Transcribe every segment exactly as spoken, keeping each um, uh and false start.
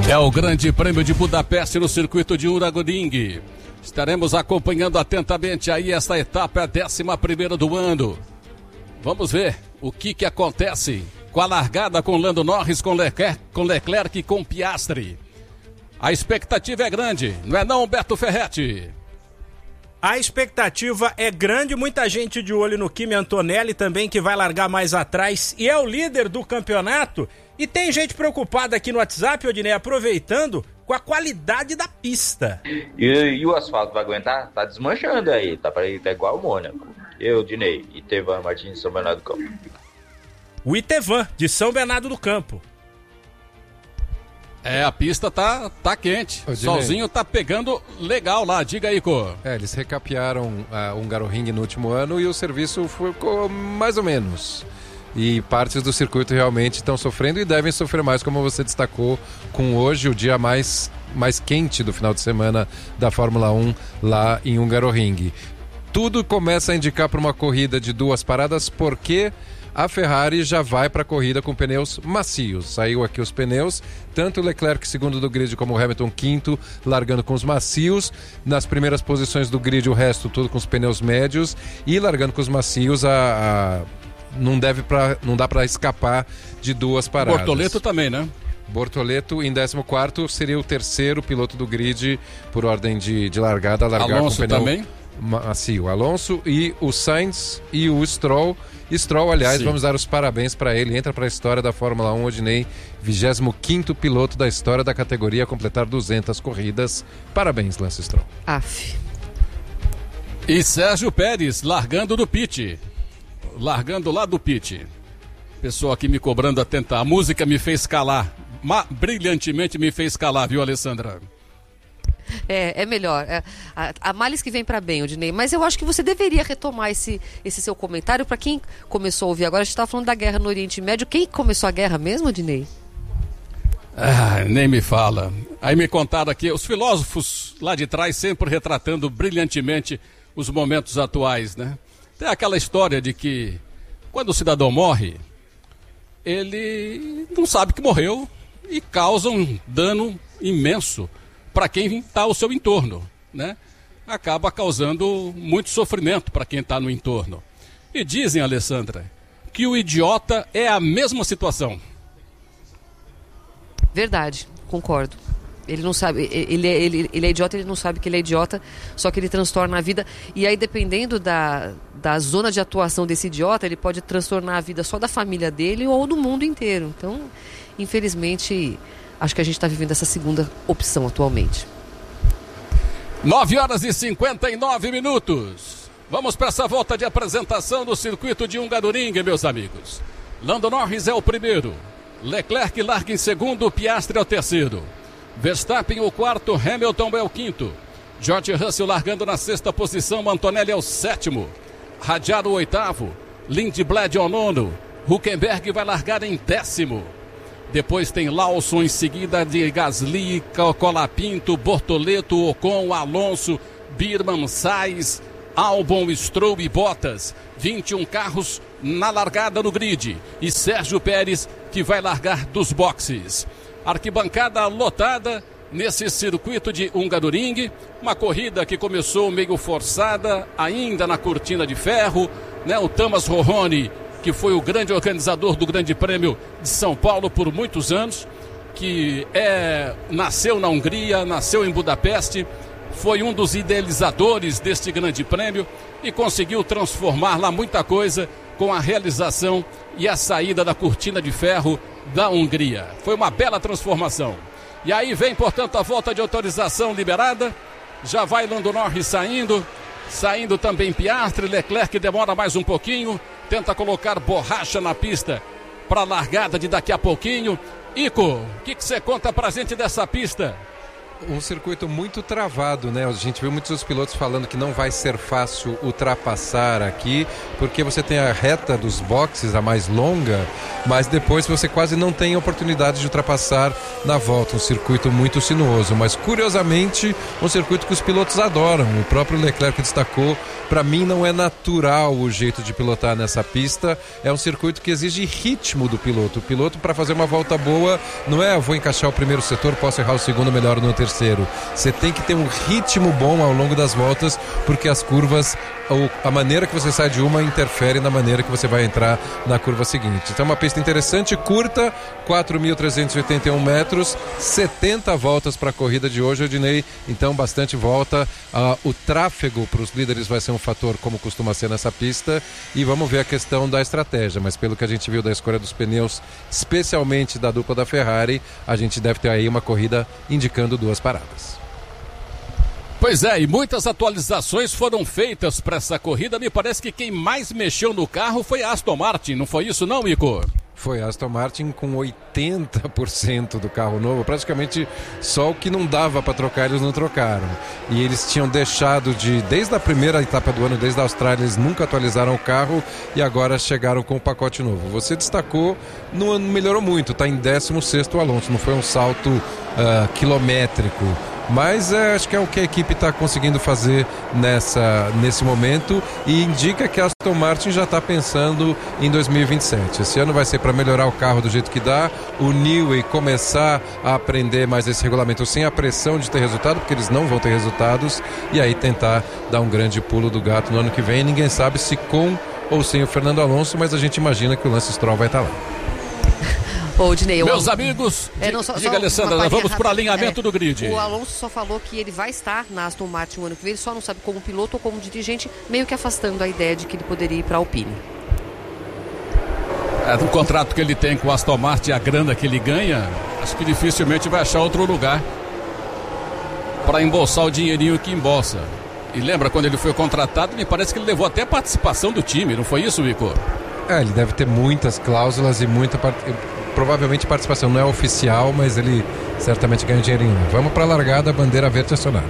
É o Grande Prêmio de Budapeste no circuito de Hungaroring. Estaremos acompanhando atentamente aí esta etapa, a décima primeira do ano. Vamos ver o que que acontece com a largada com Lando Norris, com Leclerc, com Leclerc e com Piastri. A expectativa é grande, não é não, Beto Ferretti? A expectativa é grande, muita gente de olho no Kimi Antonelli também, que vai largar mais atrás e é o líder do campeonato. E tem gente preocupada aqui no WhatsApp, Odinei, aproveitando com a qualidade da pista. E, e o asfalto vai aguentar? Tá desmanchando aí, tá, pra, tá igual o Mônaco. Eu, Odinei, Itevan Martins de São Bernardo do Campo. O Itevan, de São Bernardo do Campo. É, a pista tá, tá quente. O solzinho tá pegando legal lá, diga aí, Cô. É, eles recapearam a Hungaroring no último ano e o serviço ficou mais ou menos. E partes do circuito realmente estão sofrendo e devem sofrer mais, como você destacou, com hoje o dia mais, mais quente do final de semana da Fórmula um lá em Hungaroring. Tudo começa a indicar para uma corrida de duas paradas, porque a Ferrari já vai para a corrida com pneus macios. Saiu aqui os pneus, tanto o Leclerc segundo do grid como o Hamilton quinto, largando com os macios. Nas primeiras posições do grid o resto tudo com os pneus médios e largando com os macios a, a... Não, deve pra, não dá para escapar de duas paradas. Bortoleto também, né? Bortoleto em décimo quarto seria o terceiro piloto do grid por ordem de, de largada, largar Alonso com pneu também? macio. Alonso e o Sainz e o Stroll. Stroll, aliás, Sim. vamos dar os parabéns para ele. Entra para a história da Fórmula um, Odinei, vigésimo quinto piloto da história da categoria a completar duzentas corridas. Parabéns, Lance Stroll. Aff. E Sérgio Pérez largando do pit. Largando lá do pit. Pessoal aqui me cobrando a tentar. A música me fez calar. Ma- brilhantemente me fez calar, viu, Alessandra? É, é melhor. É, a, a males que vem pra bem, Odinei. Mas eu acho que você deveria retomar esse, esse seu comentário. Pra quem começou a ouvir agora, a gente tava falando da guerra no Oriente Médio. Quem começou a guerra mesmo, Odinei? Ah, nem me fala. Aí me contaram aqui, os filósofos lá de trás sempre retratando brilhantemente os momentos atuais, né? Tem aquela história de que quando o cidadão morre, ele não sabe que morreu e causa um dano imenso para quem está ao seu entorno, né? Acaba causando muito sofrimento para quem está no entorno. E dizem, Alessandra, que o idiota é a mesma situação. Verdade, concordo. Ele não sabe, ele é, ele, ele é idiota, ele não sabe que ele é idiota, só que ele transtorna a vida. E aí, dependendo da, da zona de atuação desse idiota, ele pode transtornar a vida só da família dele ou do mundo inteiro. Então, infelizmente, acho que a gente está vivendo essa segunda opção atualmente. nove horas e cinquenta e nove minutos. Vamos para essa volta de apresentação do circuito de Hungaroring, meus amigos. Lando Norris é o primeiro. Leclerc larga em segundo, Piastri é o terceiro. Verstappen o quarto, Hamilton é o quinto. George Russell largando na sexta posição, Antonelli é o sétimo. Radiaro o oitavo, Lindblad é o nono. Hülkenberg vai largar em décimo. Depois tem Lawson em seguida de Gasly, Colapinto, Bortoleto, Ocon, Alonso, Birman, Sainz, Albon, Stroll e Bottas. vinte e um carros na largada no grid. E Sérgio Pérez que vai largar dos boxes. Arquibancada lotada nesse circuito de Hungaroring, uma corrida que começou meio forçada, ainda na cortina de ferro, né? O Thomas Rohone, que foi o grande organizador do Grande Prêmio de São Paulo por muitos anos, que é, nasceu na Hungria, nasceu em Budapeste, foi um dos idealizadores deste Grande Prêmio e conseguiu transformar lá muita coisa com a realização e a saída da cortina de ferro da Hungria. Foi uma bela transformação. E aí vem, portanto, a volta de autorização liberada. Já vai Lando Norris saindo. Saindo também Piastri. Leclerc demora mais um pouquinho. Tenta colocar borracha na pista para a largada de daqui a pouquinho. Ico, o que você conta pra gente dessa pista? Um circuito muito travado, né? A gente viu muitos dos pilotos falando que não vai ser fácil ultrapassar aqui, porque você tem a reta dos boxes, a mais longa, mas depois você quase não tem oportunidade de ultrapassar na volta. Um circuito muito sinuoso, mas curiosamente um circuito que os pilotos adoram. O próprio Leclerc destacou, para mim não é natural o jeito de pilotar nessa pista, é um circuito que exige ritmo do piloto. O piloto, para fazer uma volta boa, não é vou encaixar o primeiro setor, posso errar o segundo, melhor no terceiro. Você tem que ter um ritmo bom ao longo das voltas, porque as curvas, a maneira que você sai de uma interfere na maneira que você vai entrar na curva seguinte. Então é uma pista interessante, curta, quatro mil trezentos e oitenta e um metros, setenta voltas para a corrida de hoje, Odinei, então bastante volta. Uh, o tráfego para os líderes vai ser um fator como costuma ser nessa pista, e vamos ver a questão da estratégia, mas pelo que a gente viu da escolha dos pneus, especialmente da dupla da Ferrari, a gente deve ter aí uma corrida indicando duas paradas. Pois é, e muitas atualizações foram feitas para essa corrida. Me parece que quem mais mexeu no carro foi a Aston Martin, não foi isso não, Igor? Foi a Aston Martin com oitenta por cento do carro novo, praticamente só o que não dava para trocar eles não trocaram. E eles tinham deixado de, desde a primeira etapa do ano, desde a Austrália, eles nunca atualizaram o carro e agora chegaram com o pacote novo. Você destacou, não melhorou muito, está em décimo sexto o Alonso, não foi um salto uh, quilométrico. Mas é, acho que é o que a equipe está conseguindo fazer nessa, nesse momento, e indica que a Aston Martin já está pensando em dois mil e vinte e sete. Esse ano vai ser para melhorar o carro do jeito que dá, o Newey começar a aprender mais esse regulamento sem a pressão de ter resultado, porque eles não vão ter resultados, e aí tentar dar um grande pulo do gato no ano que vem. Ninguém sabe se com ou sem o Fernando Alonso, mas a gente imagina que o Lance Stroll vai estar lá. Ô, Dinei, Meus o... amigos, é, não, só, diga, só Alessandra, nós vamos para o alinhamento é, do grid. O Alonso só falou que ele vai estar na Aston Martin o ano que vem, ele só não sabe como piloto ou como dirigente, meio que afastando a ideia de que ele poderia ir para a Alpine. É, do contrato que ele tem com a Aston Martin, a grana que ele ganha, acho que dificilmente vai achar outro lugar para embolsar o dinheirinho que embolsa. E lembra, quando ele foi contratado, me parece que ele levou até participação do time, não foi isso, Vico? É, ele deve ter muitas cláusulas e muita participação. Provavelmente participação não é oficial, mas ele certamente ganha um dinheirinho. Vamos para a largada, bandeira verde acionada.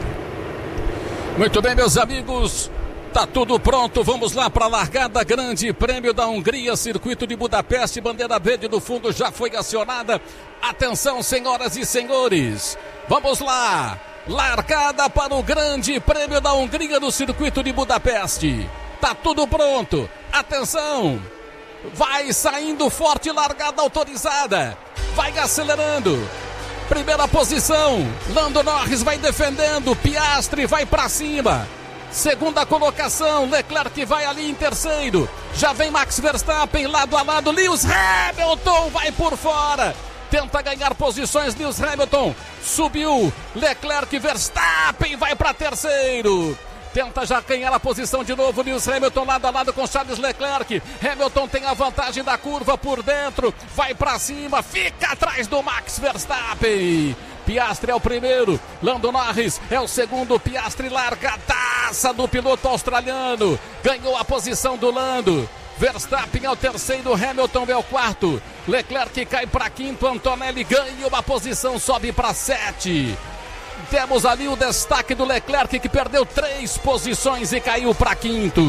Muito bem, meus amigos, tá tudo pronto. Vamos lá para a largada, Grande Prêmio da Hungria, Circuito de Budapeste, bandeira verde do fundo já foi acionada. Atenção, senhoras e senhores, vamos lá. Largada para o Grande Prêmio da Hungria no Circuito de Budapeste. Tá tudo pronto. Atenção. Vai saindo forte, largada autorizada. Vai acelerando. Primeira posição. Lando Norris vai defendendo. Piastri vai para cima. Segunda colocação. Leclerc vai ali em terceiro. Já vem Max Verstappen lado a lado. Lewis Hamilton vai por fora. Tenta ganhar posições. Lewis Hamilton subiu. Leclerc, Verstappen vai para terceiro. Tenta já ganhar a posição de novo, Lewis Hamilton lado a lado com Charles Leclerc. Hamilton tem a vantagem da curva por dentro, vai pra cima, fica atrás do Max Verstappen. Piastri é o primeiro, Lando Norris é o segundo. Piastri larga a taça do piloto australiano, ganhou a posição do Lando. Verstappen é o terceiro, Hamilton é o quarto. Leclerc cai para quinto, Antonelli ganha uma posição, sobe para sete. Temos ali o destaque do Leclerc, que perdeu três posições e caiu para quinto.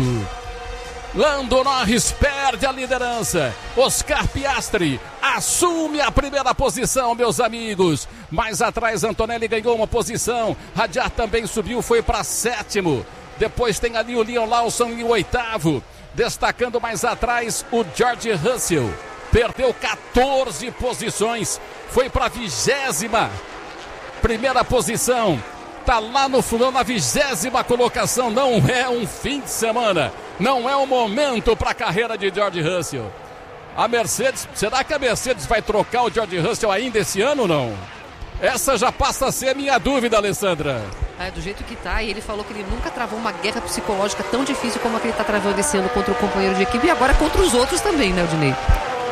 Lando Norris perde a liderança. Oscar Piastri assume a primeira posição, meus amigos. Mais atrás, Antonelli ganhou uma posição. Hadjar também subiu, foi para sétimo. Depois tem ali o Liam Lawson em oitavo. Destacando mais atrás, o George Russell. Perdeu quatorze posições, foi para a vigésima. Primeira posição, tá lá no fulano, na vigésima colocação. Não é um fim de semana, não é um momento para a carreira de George Russell. A Mercedes, será que a Mercedes vai trocar o George Russell ainda esse ano ou não? Essa já passa a ser a minha dúvida, Alessandra. É, do jeito que tá, e ele falou que ele nunca travou uma guerra psicológica tão difícil como a que ele tá travando esse ano contra o companheiro de equipe e agora contra os outros também, né, Odinei?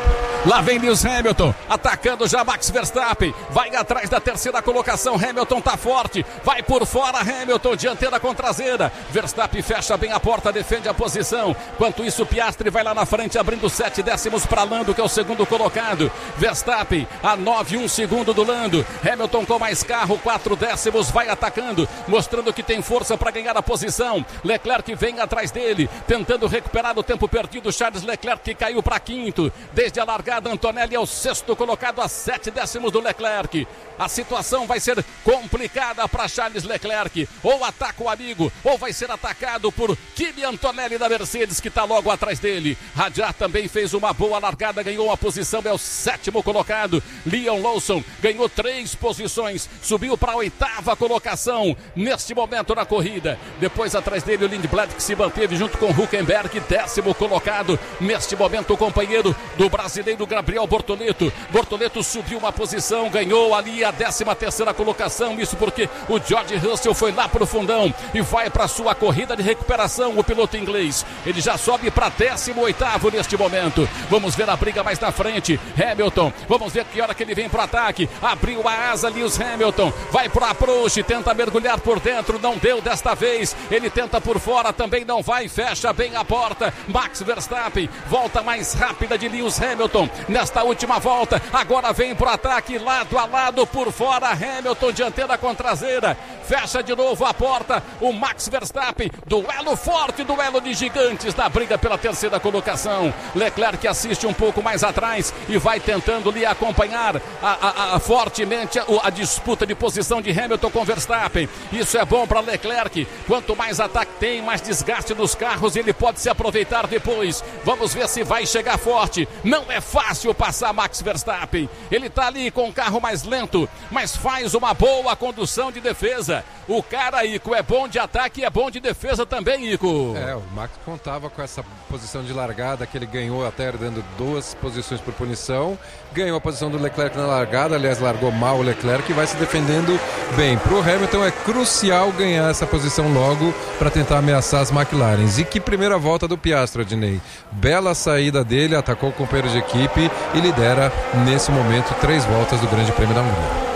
Lá vem Lewis Hamilton, atacando já Max Verstappen, vai atrás da terceira colocação, Hamilton tá forte, vai por fora Hamilton, dianteira com traseira, Verstappen fecha bem a porta, defende a posição, enquanto isso Piastri vai lá na frente, abrindo sete décimos para Lando, que é o segundo colocado, Verstappen a nove, um segundo do Lando, Hamilton com mais carro, quatro décimos, vai atacando, mostrando que tem força para ganhar a posição, Leclerc vem atrás dele, tentando recuperar o tempo perdido, Charles Leclerc que caiu para quinto, desde a largada Antonelli é o sexto colocado a sete décimos do Leclerc. A situação vai ser complicada para Charles Leclerc. Ou ataca o amigo, ou vai ser atacado por Kimi Antonelli da Mercedes, que está logo atrás dele. Radiar também fez uma boa largada, ganhou uma posição, é o sétimo colocado. Liam Lawson ganhou três posições, subiu para a oitava colocação neste momento na corrida. Depois atrás dele o Lindblad, que se manteve junto com Hülkenberg, décimo colocado. Neste momento o companheiro do brasileiro Gabriel Bortoleto. Bortoleto subiu uma posição, ganhou ali a décima terceira colocação, isso porque o George Russell foi lá pro fundão e vai para sua corrida de recuperação, o piloto inglês. Ele já sobe para décimo oitavo neste momento. Vamos ver a briga mais na frente. Hamilton, vamos ver que hora que ele vem pro ataque. Abriu a asa, Lewis Hamilton, vai pro approach, tenta mergulhar por dentro, não deu desta vez. Ele tenta por fora, também não vai, fecha bem a porta. Max Verstappen, volta mais rápida de Lewis Hamilton nesta última volta, agora vem pro ataque, lado a lado, por fora, Hamilton, dianteira com traseira, fecha de novo a porta, o Max Verstappen, duelo forte, duelo de gigantes na briga pela terceira colocação. Leclerc assiste um pouco mais atrás e vai tentando lhe acompanhar a, a, a, fortemente a, a disputa de posição de Hamilton com Verstappen. Isso é bom para Leclerc, quanto mais ataque tem, mais desgaste nos carros, ele pode se aproveitar depois. Vamos ver se vai chegar forte. Não é fácil passar Max Verstappen, ele tá ali com o carro mais lento, mas faz uma boa condução de defesa. O cara, Ico, é bom de ataque e é bom de defesa também, Ico. É, o Max contava com essa posição de largada que ele ganhou até dando duas posições por punição, ganhou a posição do Leclerc na largada, aliás largou mal o Leclerc e vai se defendendo bem. Pro Hamilton é crucial ganhar essa posição logo para tentar ameaçar as McLarens. E que primeira volta do Piastri, Adnei. Bela saída dele, atacou o companheiro de equipe e lidera nesse momento três voltas do Grande Prêmio da Hungria.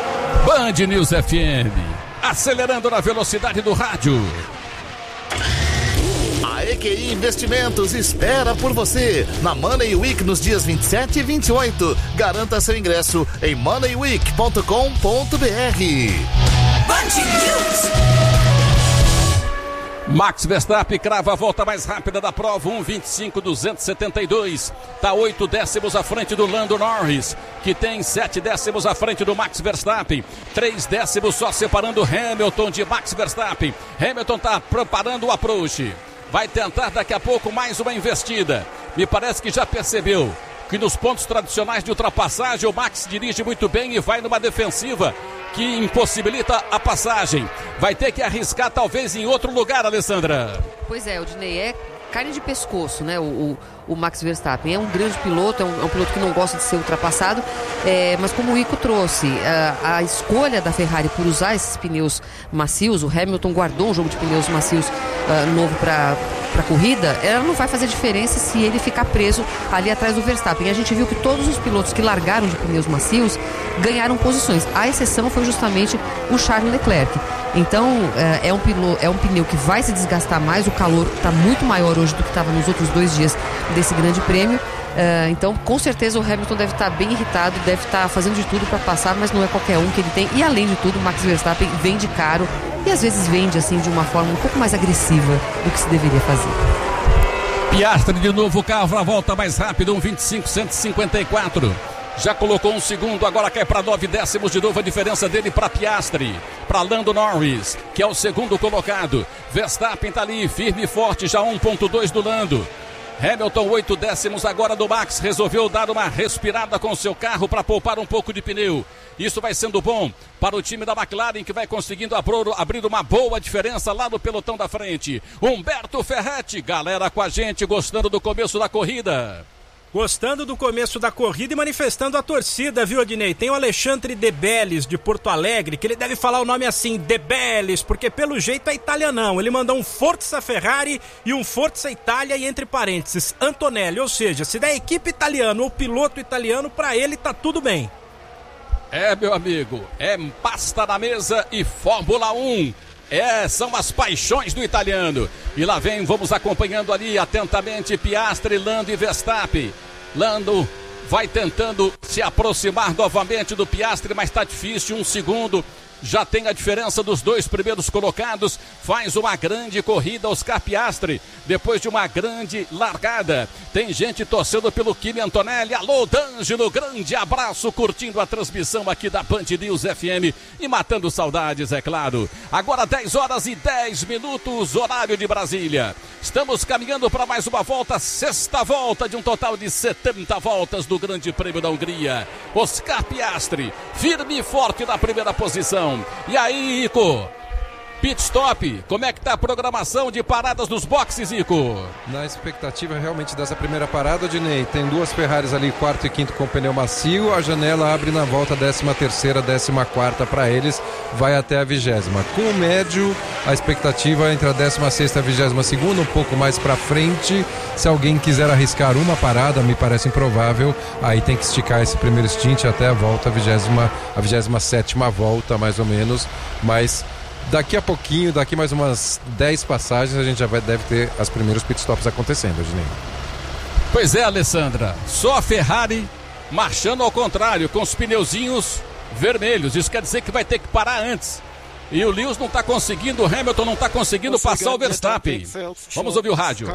Band News F M, acelerando na velocidade do rádio. A E Q I Investimentos espera por você na Money Week nos dias vinte e sete e vinte e oito. Garanta seu ingresso em money week ponto com ponto b r. Band News. Max Verstappen crava a volta mais rápida da prova, um vinte e cinco duzentos e setenta e dois. Está oito décimos à frente do Lando Norris, que tem sete décimos à frente do Max Verstappen. três décimos só separando Hamilton de Max Verstappen. Hamilton está preparando o approach. Vai tentar daqui a pouco mais uma investida. Me parece que já percebeu que nos pontos tradicionais de ultrapassagem o Max dirige muito bem e vai numa defensiva que impossibilita a passagem. Vai ter que arriscar talvez em outro lugar, Alessandra. Pois é, o Dinei é carne de pescoço, né? O, o, o Max Verstappen é um grande piloto, é um, é um piloto que não gosta de ser ultrapassado, é, mas como o Ico trouxe, a, a escolha da Ferrari por usar esses pneus macios, o Hamilton guardou um jogo de pneus macios uh, novo para para a corrida, ela não vai fazer diferença se ele ficar preso ali atrás do Verstappen. A gente viu que todos os pilotos que largaram de pneus macios ganharam posições. A exceção foi justamente o Charles Leclerc. Então, é um, pilo, é um pneu que vai se desgastar mais, o calor está muito maior hoje do que estava nos outros dois dias desse grande prêmio. Uh, então, com certeza o Hamilton deve estar bem irritado, deve estar fazendo de tudo para passar, mas não é qualquer um que ele tem. E além de tudo, o Max Verstappen vende caro e às vezes vende assim de uma forma um pouco mais agressiva do que se deveria fazer. Piastri de novo, carro para a volta mais rápida, um vinte e cinco cento e cinquenta e quatro. Já colocou um segundo, agora cai para nove décimos de novo a diferença dele para Piastri, para Lando Norris, que é o segundo colocado. Verstappen está ali, firme e forte, já um ponto dois do Lando. Hamilton, oito décimos agora do Max, resolveu dar uma respirada com o seu carro para poupar um pouco de pneu. Isso vai sendo bom para o time da McLaren, que vai conseguindo abrir uma boa diferença lá no pelotão da frente. Humberto Ferretti, galera com a gente, gostando do começo da corrida. Gostando do começo da corrida e manifestando a torcida, viu, Odinei? Tem o Alexandre De Bellis, de Porto Alegre, que ele deve falar o nome assim, De Bellis, porque pelo jeito é italianão. Ele mandou um Forza Ferrari e um Forza Itália e entre parênteses, Antonelli. Ou seja, se der equipe italiana ou piloto italiano, pra ele tá tudo bem. É, meu amigo, é pasta na mesa e Fórmula um. É, são as paixões do italiano. E lá vem, vamos acompanhando ali atentamente Piastri, Lando e Verstappen. Lando vai tentando se aproximar novamente do Piastri, mas está difícil, um segundo. Já tem a diferença dos dois primeiros colocados. Faz uma grande corrida Oscar Piastri, depois de uma grande largada. Tem gente torcendo pelo Kimi Antonelli. Alô, D'Angelo, grande abraço, curtindo a transmissão aqui da Band News F M e matando saudades, é claro. Agora dez horas e dez minutos, horário de Brasília. Estamos caminhando para mais uma volta, sexta volta de um total de setenta voltas do Grande Prêmio da Hungria. Oscar Piastri, firme e forte na primeira posição. E aí, Ico? Pit stop, como é que tá a programação de paradas dos boxes, Ico? Na expectativa realmente dessa primeira parada, Odinei, tem duas Ferraris ali, quarto e quinto com pneu macio, a janela abre na volta décima terceira, décima quarta para eles, vai até a vigésima. Com o médio, a expectativa entre a décima sexta e a vigésima segunda, um pouco mais para frente. Se alguém quiser arriscar uma parada, me parece improvável, aí tem que esticar esse primeiro stint até a volta, a vigésima, a vigésima sétima volta, mais ou menos, mas daqui a pouquinho, daqui mais umas dez passagens, a gente já vai, deve ter os primeiros pitstops acontecendo, Ednei. Pois é, Alessandra, só a Ferrari marchando ao contrário, com os pneuzinhos vermelhos. Isso quer dizer que vai ter que parar antes. E o Lewis não está conseguindo, o Hamilton não está conseguindo passar o Verstappen. Vamos ouvir o rádio.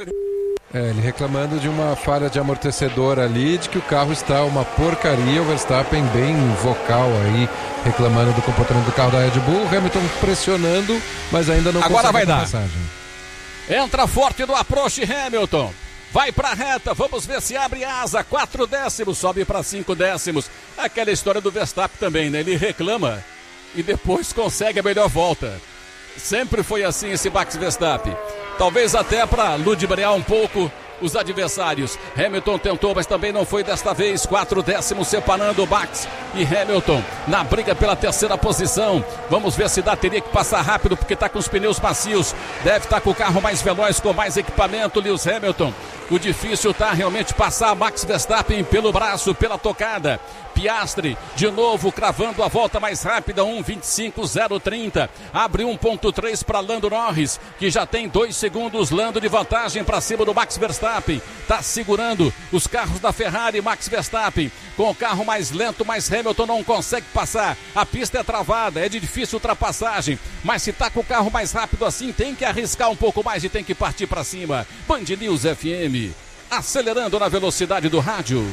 É, ele reclamando de uma falha de amortecedor ali, de que o carro está uma porcaria. O Verstappen bem vocal aí, reclamando do comportamento do carro da Red Bull. O Hamilton pressionando, mas ainda não Agora vai a dar. passagem. Entra forte no approach Hamilton. Vai pra reta, vamos ver se abre asa. Quatro décimos, sobe para cinco décimos. Aquela história do Verstappen também, né? Ele reclama e depois consegue a melhor volta. Sempre foi assim esse Max Verstappen. Talvez até para ludibriar um pouco os adversários. Hamilton tentou, mas também não foi desta vez. Quatro décimos separando Max e Hamilton na briga pela terceira posição. Vamos ver se dá, teria que passar rápido porque está com os pneus macios. Deve estar tá com o carro mais veloz, com mais equipamento, Lewis Hamilton. O difícil está realmente passar Max Verstappen pelo braço, pela tocada. Piastri, de novo, cravando a volta mais rápida, um vinte e cinco zero trinta. Abre um ponto três para Lando Norris, que já tem dois segundos. Lando de vantagem para cima do Max Verstappen. Está segurando os carros da Ferrari. Max Verstappen com o carro mais lento, mas Hamilton não consegue passar. A pista é travada, é de difícil ultrapassagem. Mas se está com o carro mais rápido assim, tem que arriscar um pouco mais e tem que partir para cima. Band News F M, acelerando na velocidade do rádio.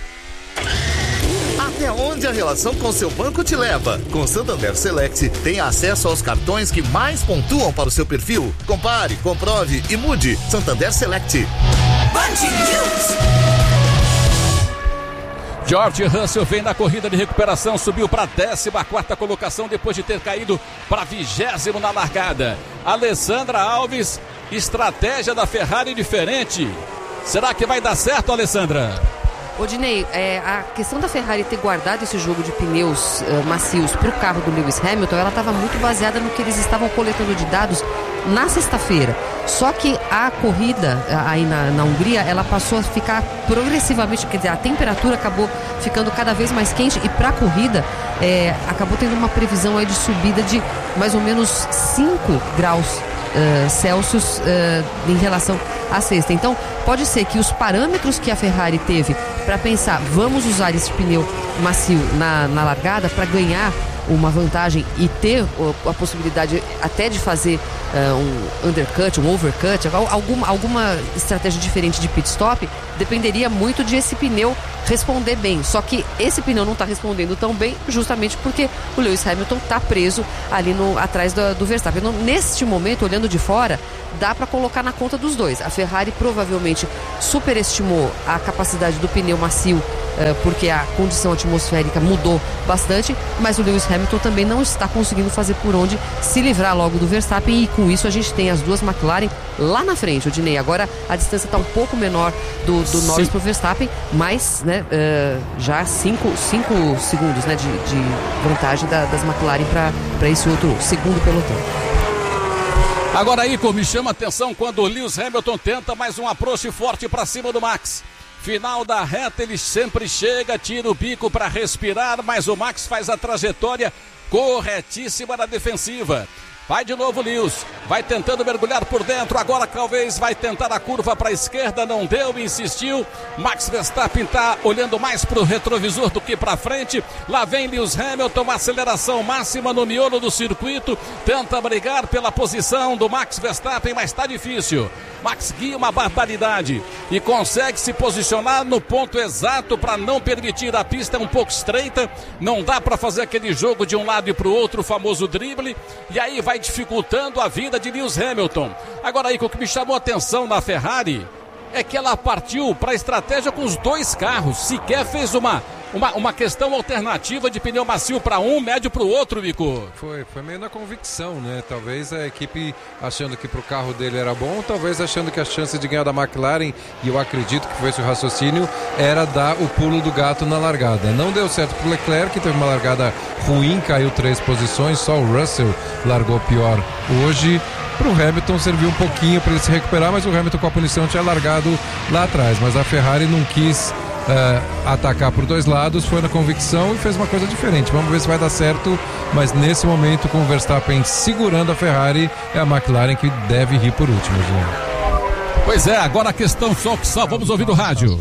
Até onde a relação com seu banco te leva? Com Santander Select, tem acesso aos cartões que mais pontuam para o seu perfil. Compare, comprove e mude. Santander Select. George Russell vem na corrida de recuperação, subiu para a décima quarta colocação depois de ter caído para vigésimo na largada. Alessandra Alves, estratégia da Ferrari diferente. Será que vai dar certo, Alessandra? Odinei, é, a questão da Ferrari ter guardado esse jogo de pneus uh, macios para o carro do Lewis Hamilton, ela estava muito baseada no que eles estavam coletando de dados na sexta-feira. Só que a corrida aí na, na Hungria, ela passou a ficar progressivamente, quer dizer, a temperatura acabou ficando cada vez mais quente e para a corrida é, acabou tendo uma previsão aí de subida de mais ou menos cinco graus uh, Celsius uh, em relação à sexta. Então, pode ser que os parâmetros que a Ferrari teve para pensar, vamos usar esse pneu macio na, na largada para ganhar uma vantagem e ter a possibilidade até de fazer uh, um undercut, um overcut, alguma, alguma estratégia diferente de pit stop, dependeria muito de esse pneu responder bem. Só que esse pneu não está respondendo tão bem justamente porque o Lewis Hamilton está preso ali no, atrás do, do Verstappen. Então, neste momento, olhando de fora, dá para colocar na conta dos dois. A Ferrari provavelmente superestimou a capacidade do pneu macio uh, porque a condição atmosférica mudou bastante, mas o Lewis Hamilton também não está conseguindo fazer por onde se livrar logo do Verstappen, e com isso a gente tem as duas McLaren lá na frente, o Dinei. Agora a distância está um pouco menor do, do Norris para o Verstappen, mas né, uh, já cinco segundos né, de, de vantagem da, das McLaren para esse outro segundo pelotão. Agora aí, como me chama a atenção quando o Lewis Hamilton tenta mais um approach forte para cima do Max. Final da reta, ele sempre chega, tira o bico para respirar, mas o Max faz a trajetória corretíssima na defensiva. Vai de novo o Lewis, vai tentando mergulhar por dentro, agora talvez vai tentar a curva para a esquerda, não deu, insistiu. Max Verstappen está olhando mais para o retrovisor do que para frente. Lá vem Lewis Hamilton, aceleração máxima no miolo do circuito, tenta brigar pela posição do Max Verstappen, mas está difícil. Max guia uma barbaridade e consegue se posicionar no ponto exato para não permitir. A pista é um pouco estreita, não dá para fazer aquele jogo de um lado e para o outro, o famoso drible, e aí vai dificultando a vida de Lewis Hamilton. Agora aí, o que me chamou a atenção na Ferrari é que ela partiu para a estratégia com os dois carros, sequer fez uma, uma, uma questão alternativa de pneu macio para um, médio para o outro, Vico. Foi, foi meio na convicção, né? Talvez a equipe achando que para o carro dele era bom, talvez achando que a chance de ganhar da McLaren, e eu acredito que foi esse o raciocínio, era dar o pulo do gato na largada. Não deu certo para o Leclerc, que teve uma largada ruim, caiu três posições, só o Russell largou pior hoje. Para o Hamilton serviu um pouquinho para ele se recuperar, mas o Hamilton com a punição tinha largado lá atrás, mas a Ferrari não quis uh, atacar por dois lados, foi na convicção e fez uma coisa diferente. Vamos ver se vai dar certo, mas nesse momento, com o Verstappen segurando a Ferrari, é a McLaren que deve rir por último, gente. Pois é, agora a questão só que só vamos ouvir do rádio.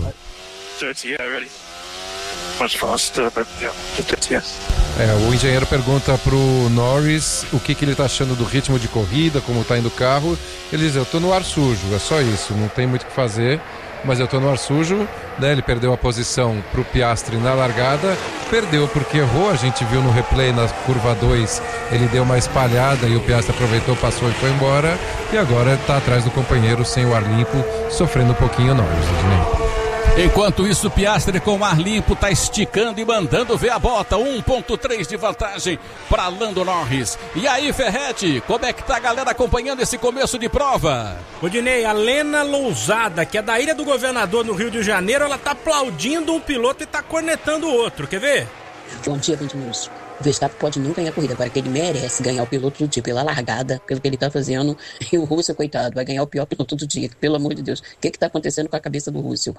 É, o engenheiro pergunta pro Norris o que, que ele tá achando do ritmo de corrida, como tá indo o carro. Ele diz, eu tô no ar sujo, é só isso, não tem muito o que fazer, mas eu tô no ar sujo, né? Ele perdeu a posição pro Piastri na largada, perdeu porque errou, a gente viu no replay na curva dois, ele deu uma espalhada e o Piastri aproveitou, passou e foi embora, e agora tá atrás do companheiro sem o ar limpo, sofrendo um pouquinho o Norris, né? Enquanto isso, Piastri com o ar limpo está esticando e mandando ver a bota. um ponto três de vantagem para Lando Norris. E aí, Ferretti, como é que tá a galera acompanhando esse começo de prova? Ô Dinei, a Lena Lousada, que é da Ilha do Governador no Rio de Janeiro, ela tá aplaudindo um piloto e tá cornetando o outro, quer ver? Bom dia, vinte minutos. O Verstappen pode não ganhar a corrida, agora que ele merece ganhar o piloto do dia pela largada, pelo que ele tá fazendo. E o Russell, coitado, vai ganhar o pior piloto do dia. Pelo amor de Deus, o que que tá acontecendo com a cabeça do Russell?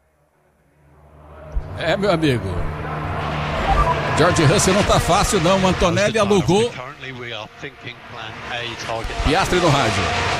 É, meu amigo, George Russell não tá fácil não, o Antonelli alugou. Piastri no rádio.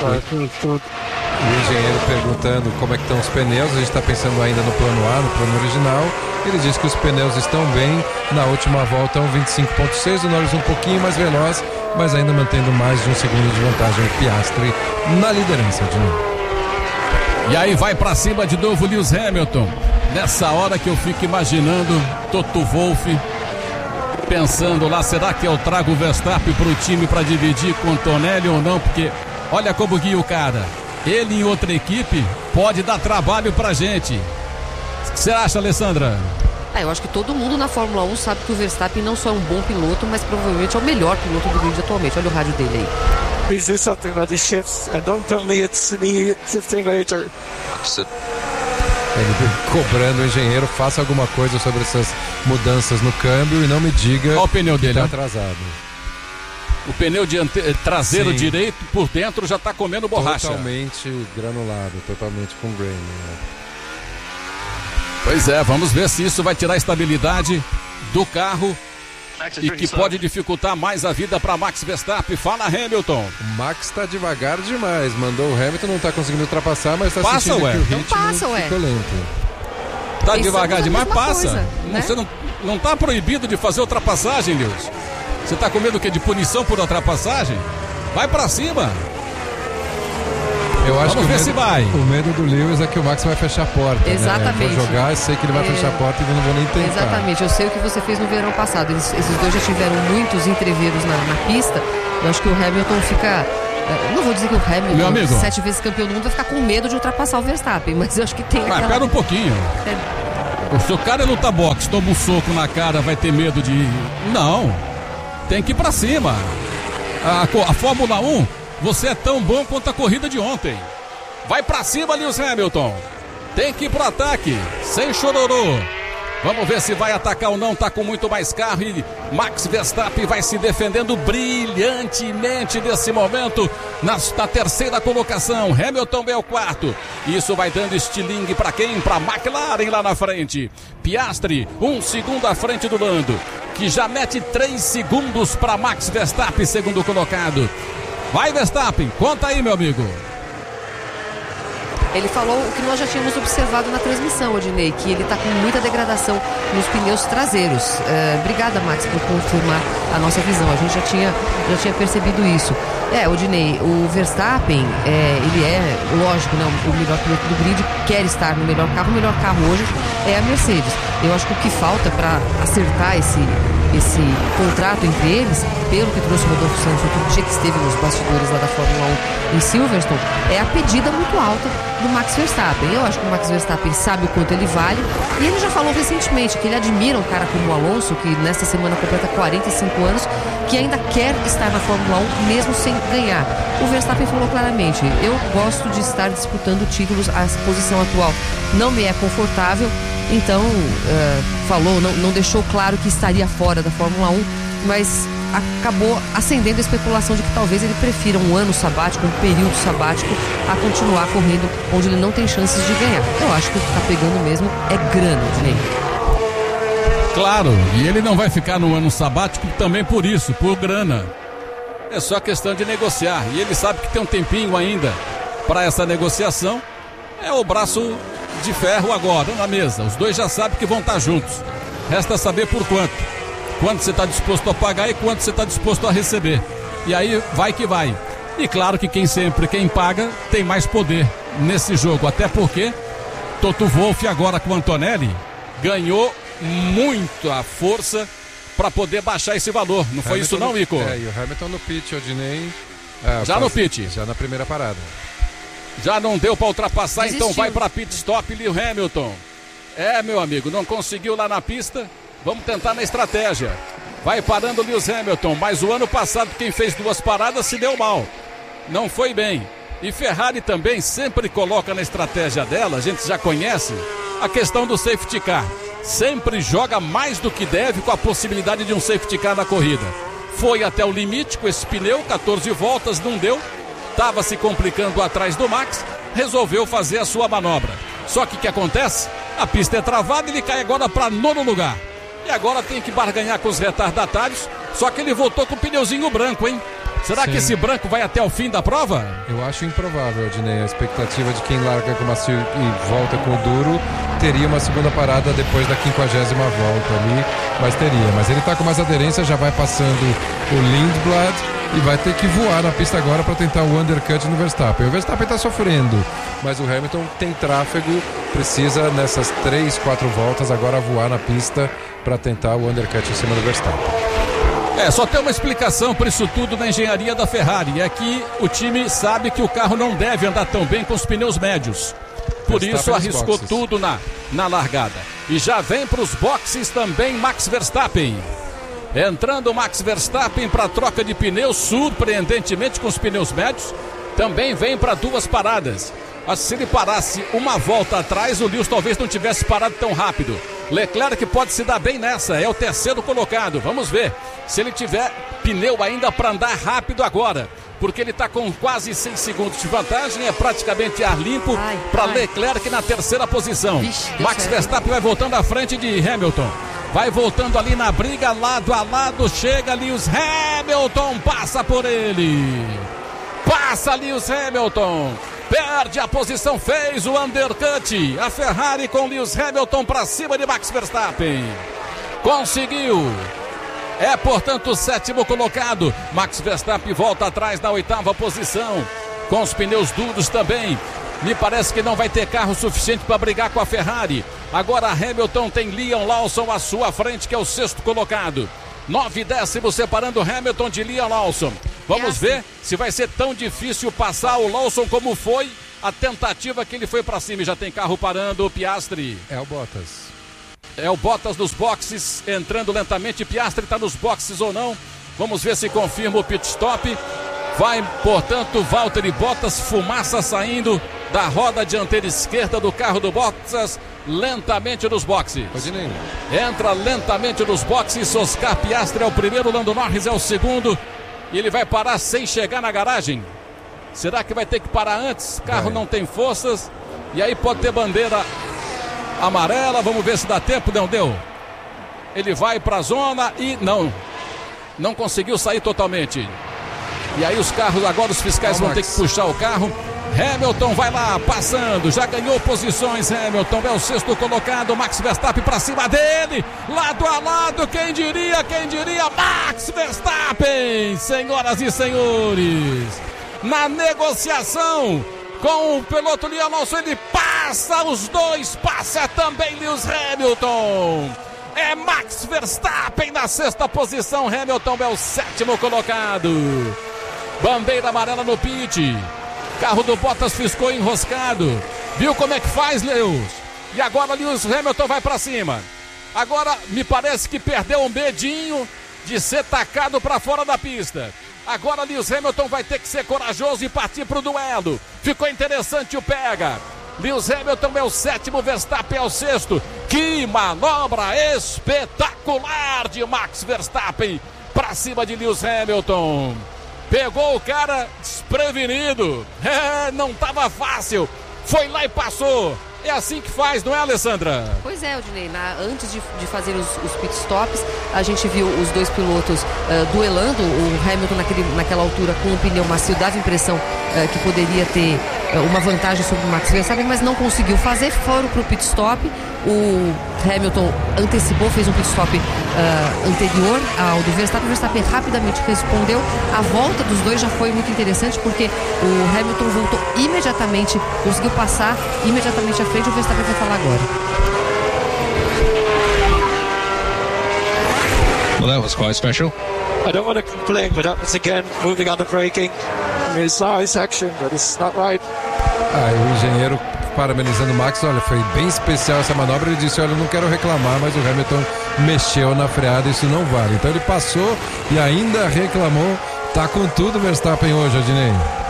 O engenheiro perguntando como é que estão os pneus, a gente está pensando ainda no plano A, no plano original. Ele diz que os pneus estão bem, na última volta um vinte e cinco ponto seis, o Norris um pouquinho mais veloz, mas ainda mantendo mais de um segundo de vantagem o Piastri na liderança de novo. E aí vai pra cima de novo Lewis Hamilton. Nessa hora que eu fico imaginando Toto Wolff pensando lá, será que eu trago o Verstappen pro time para dividir com o Antonelli ou não? Porque olha como guia o cara. Ele em outra equipe pode dar trabalho pra gente. O que você acha, Alessandra? Ah, eu acho que todo mundo na Fórmula um sabe que o Verstappen não só é um bom piloto, mas provavelmente é o melhor piloto do grid atualmente. Olha o rádio dele aí. Please do something about the shifts and don't tell me it's me shifting later. Ele cobrando o engenheiro, faça alguma coisa sobre essas mudanças no câmbio e não me diga. Olha o pneu dele, tá ó. atrasado. O pneu diante... traseiro Sim. direito por dentro já tá comendo borracha. Totalmente granulado, totalmente com grain, né? Pois é, vamos ver se isso vai tirar a estabilidade do carro e que pode dificultar mais a vida para Max Verstappen. Fala, Hamilton. O Max tá devagar demais, mandou o Hamilton, não tá conseguindo ultrapassar, mas tá Passa, sentindo ué. que o ritmo Então passa, ué. ficou lento. Tá Pensamos devagar a demais, mesma passa. coisa, Não, né? Você não, não tá proibido de fazer ultrapassagem, Lewis. Você tá com medo o quê? De punição por ultrapassagem? Vai pra cima. Eu acho Vamos que ver o se medo, vai. o medo do Lewis é que o Max vai fechar a porta. Exatamente. Né? Vou jogar, eu sei que ele vai É. fechar a porta e eu não vou nem tentar. Exatamente, eu sei o que você fez no verão passado. Eles, esses dois já tiveram muitos entreveros na, na pista. Eu acho que o Hamilton fica. eh, Não vou dizer que o Hamilton, Meu amigo. sete vezes campeão do mundo, vai ficar com medo de ultrapassar o Verstappen, mas eu acho que tem Ah, aquela. pera um pouquinho. É, Se o cara luta boxe, toma um soco na cara, vai ter medo de... Não, tem que ir pra cima. A, a Fórmula um, você é tão bom quanto a corrida de ontem. Vai pra cima, Lewis Hamilton. Tem que ir pro ataque, sem chororô. Vamos ver se vai atacar ou não, tá com muito mais carro e Max Verstappen vai se defendendo brilhantemente nesse momento na, na terceira colocação. Hamilton é o quarto. Isso vai dando estilingue para quem? Para McLaren lá na frente. Piastri, um segundo à frente do Lando, que já mete três segundos para Max Verstappen, segundo colocado. Vai Verstappen, conta aí, meu amigo. Ele falou o que nós já tínhamos observado na transmissão, Odinei, que ele está com muita degradação nos pneus traseiros. É, obrigada, Max, por confirmar a nossa visão. A gente já tinha, já tinha percebido isso. É, Odinei, o Verstappen, é, ele é, lógico, né, o melhor piloto do grid, quer estar no melhor carro. O melhor carro hoje é a Mercedes. Eu acho que o que falta para acertar esse, esse contrato entre eles, pelo que trouxe o Rodolfo Santos outro dia, que esteve nos bastidores lá da Fórmula um em Silverstone, é a pedida muito alta do Max Verstappen. Eu acho que o Max Verstappen sabe o quanto ele vale, e ele já falou recentemente que ele admira um cara como o Alonso, que nesta semana completa quarenta e cinco anos, que ainda quer estar na Fórmula um mesmo sem ganhar. O Verstappen falou claramente: eu gosto de estar disputando títulos, a posição atual não me é confortável. Então uh, falou, não, não deixou claro que estaria fora da Fórmula um, mas acabou acendendo a especulação de que talvez ele prefira um ano sabático, um período sabático, a continuar correndo onde ele não tem chances de ganhar. Eu acho que o que está pegando mesmo é grana, Ney. Claro, e ele não vai ficar no ano sabático também por isso, por grana. É só questão de negociar, e ele sabe que tem um tempinho ainda para essa negociação. É o braço de ferro agora na mesa, os dois já sabem que vão estar juntos. Resta saber por quanto. Quanto você está disposto a pagar e quanto você está disposto a receber. E aí vai que vai. E claro que quem sempre, quem paga, tem mais poder nesse jogo. Até porque Toto Wolff agora com o Antonelli ganhou muita força para poder baixar esse valor. Não foi Hamilton isso não, Ico? É, e o Hamilton no pit, Odinei. É, já no pit. Já na primeira parada. Já não deu para ultrapassar, Desistiu. Então vai para pit stop, Lewis Hamilton. É, meu amigo, não conseguiu lá na pista. Vamos tentar na estratégia. Vai parando o Lewis Hamilton, mas o ano passado quem fez duas paradas se deu mal. Não foi bem. E Ferrari também sempre coloca na estratégia dela, a gente já conhece, a questão do safety car. Sempre joga mais do que deve com a possibilidade de um safety car na corrida. Foi até o limite com esse pneu, quatorze voltas, não deu. Estava se complicando atrás do Max, resolveu fazer a sua manobra. Só que o que acontece? A pista é travada e ele cai agora para nono lugar. E agora tem que barganhar com os retardatários, só que ele voltou com o pneuzinho branco, hein? Será Sim. que esse branco vai até o fim da prova? Eu acho improvável, Odinei. A expectativa de quem larga com macio e volta com o duro teria uma segunda parada depois da quinquagésima volta ali, mas teria. Mas ele tá com mais aderência, já vai passando o Lindblad e vai ter que voar na pista agora para tentar o undercut no Verstappen. O Verstappen tá sofrendo, mas o Hamilton tem tráfego, precisa nessas três, quatro voltas agora voar na pista para tentar o undercut em cima do Verstappen. É, só tem uma explicação para isso tudo na engenharia da Ferrari. É que o time sabe que o carro não deve andar tão bem com os pneus médios. Por isso arriscou tudo na, na largada. E já vem para os boxes também Max Verstappen. Entrando Max Verstappen para troca de pneus, surpreendentemente com os pneus médios. Também vem para duas paradas. Mas se ele parasse uma volta atrás, o Lewis talvez não tivesse parado tão rápido. Leclerc pode se dar bem nessa, é o terceiro colocado. Vamos ver se ele tiver pneu ainda para andar rápido agora. Porque ele está com quase seis segundos de vantagem, é praticamente ar limpo para Leclerc na terceira posição. Vixe, Max certo. Verstappen vai voltando à frente de Hamilton. Vai voltando ali na briga, lado a lado, chega Lewis Hamilton, passa por ele. Passa Lewis Hamilton. Perde a posição, fez o undercut. A Ferrari com Lewis Hamilton para cima de Max Verstappen. Conseguiu. É, portanto, o sétimo colocado. Max Verstappen volta atrás na oitava posição. Com os pneus duros também. Me parece que não vai ter carro suficiente para brigar com a Ferrari. Agora Hamilton tem Liam Lawson à sua frente, que é o sexto colocado. Nove décimos separando Hamilton de Liam Lawson. Vamos ver se vai ser tão difícil passar o Lawson como foi a tentativa que ele foi para cima. E já tem carro parando, o Piastri. É o Bottas. É o Bottas nos boxes, entrando lentamente. Piastri está nos boxes ou não? Vamos ver se confirma o pit stop. Vai, portanto, Valtteri Bottas, fumaça saindo da roda dianteira esquerda do carro do Bottas, lentamente nos boxes. Entra lentamente nos boxes. Oscar Piastri é o primeiro, Lando Norris é o segundo. E ele vai parar sem chegar na garagem. Será que vai ter que parar antes? O carro vai. Não tem forças. E aí pode ter bandeira amarela. Vamos ver se dá tempo. Não deu. Ele vai para a zona e não. Não conseguiu sair totalmente. E aí os carros, agora os fiscais vão ter que puxar o carro. Hamilton vai lá, passando, já ganhou posições. Hamilton é o sexto colocado. Max Verstappen para cima dele, lado a lado. Quem diria, quem diria? Max Verstappen, senhoras e senhores, na negociação com o piloto Liam Lawson, ele passa os dois, passa também Lewis Hamilton. É Max Verstappen na sexta posição. Hamilton é o sétimo colocado. Bandeira amarela no pit. Carro do Bottas ficou enroscado. Viu como é que faz, Lewis? E agora Lewis Hamilton vai para cima. Agora me parece que perdeu um medinho de ser tacado para fora da pista. Agora Lewis Hamilton vai ter que ser corajoso e partir para o duelo. Ficou interessante o pega. Lewis Hamilton é o sétimo, Verstappen é o sexto. Que manobra espetacular de Max Verstappen para cima de Lewis Hamilton. Pegou o cara desprevenido. É, não estava fácil. Foi lá e passou. É assim que faz, não é, Alessandra? Pois é, Odinei. Na, antes de, de fazer os, os pitstops, a gente viu os dois pilotos uh, duelando. O Hamilton naquele, naquela altura com o pneu macio dava a impressão uh, que poderia ter uh, uma vantagem sobre o Max Verstappen, mas não conseguiu fazer. Foram para o pitstop. O Hamilton antecipou, fez um pitstop uh, anterior ao do Verstappen. O Verstappen rapidamente respondeu. A volta dos dois já foi muito interessante, porque o Hamilton voltou imediatamente, conseguiu passar imediatamente à frente. O Verstappen vai falar agora. Well, that was quite special. I don't want to complain, but that was again moving on the braking. I mean, it's nice action, but it's not right. Ah, o engenheiro parabenizando o Max, olha, foi bem especial essa manobra. Ele disse, olha, eu não quero reclamar, mas o Hamilton mexeu na freada, isso não vale. Então ele passou e ainda reclamou. Tá com tudo Verstappen hoje, Adinei.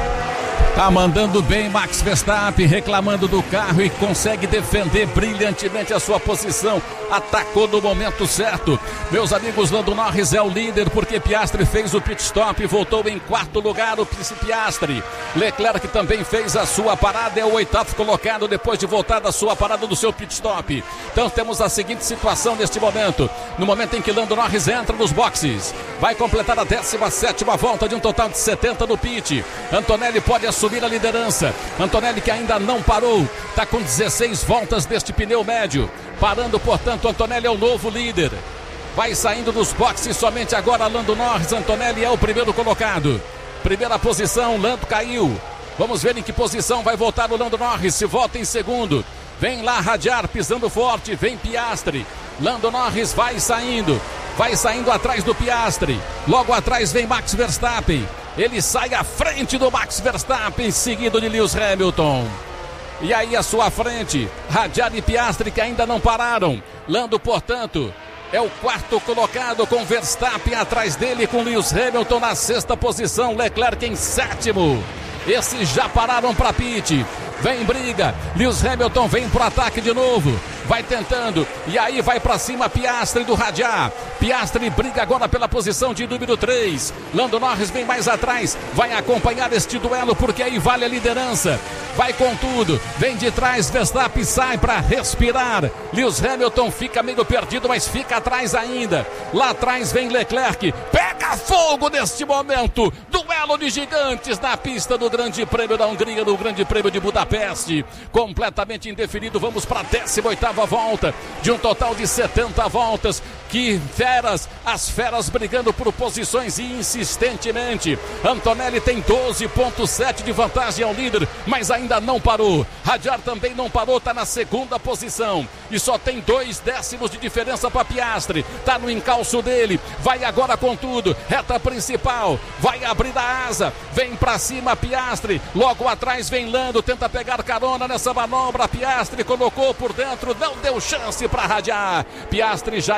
Tá mandando bem Max Verstappen, reclamando do carro e consegue defender brilhantemente a sua posição. Atacou no momento certo. Meus amigos, Lando Norris é o líder porque Piastri fez o pit stop e voltou em quarto lugar o Piastri. Leclerc também fez a sua parada, é o oitavo colocado depois de voltar da sua parada do seu pit stop. Então temos a seguinte situação neste momento. No momento em que Lando Norris entra nos boxes, vai completar a décima sétima volta de um total de setenta no pit. Antonelli pode assumir a liderança. Antonelli, que ainda não parou, está com dezesseis voltas deste pneu médio. Parando, portanto, Antonelli é o novo líder. Vai saindo dos boxes somente agora Lando Norris. Antonelli é o primeiro colocado. Primeira posição, Lando caiu. Vamos ver em que posição vai voltar o Lando Norris. Se volta em segundo. Vem lá Radiar pisando forte. Vem Piastri. Lando Norris vai saindo. Vai saindo atrás do Piastri. Logo atrás vem Max Verstappen. Ele sai à frente do Max Verstappen, seguido de Lewis Hamilton. E aí à sua frente, Radiar e Piastri, que ainda não pararam. Lando, portanto, é o quarto colocado, com Verstappen atrás dele, com Lewis Hamilton na sexta posição, Leclerc em sétimo. Esses já pararam para pit. Vem briga, Lewis Hamilton vem pro ataque de novo, vai tentando, e aí vai pra cima Piastri do Radiar. Piastri briga agora pela posição de número três. Lando Norris vem mais atrás, vai acompanhar este duelo porque aí vale a liderança. Vai com tudo, vem de trás, Verstappen sai para respirar. Lewis Hamilton fica meio perdido, mas fica atrás ainda. Lá atrás vem Leclerc, pega fogo neste momento. Duelo de gigantes na pista do Grande Prêmio da Hungria, no Grande Prêmio de Budapeste. Completamente indefinido, vamos para a décima oitava volta de um total de setenta voltas. Que feras, as feras brigando por posições insistentemente. Antonelli tem doze ponto sete de vantagem ao líder, mas ainda não parou. Hadjar também não parou, tá na segunda posição e só tem dois décimos de diferença para Piastri. Tá no encalço dele, vai agora com tudo, reta principal, vai abrir a asa, vem pra cima Piastri, logo atrás vem Lando, tenta pegar carona nessa manobra. Piastri colocou por dentro, não deu chance para Hadjar. Piastri já